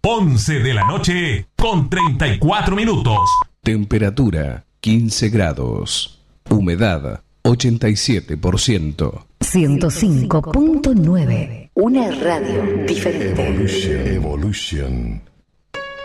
11 de la noche con 34 minutos. Temperatura 15 grados. Humedad 87%. 105.9. Una radio diferente. Evolution.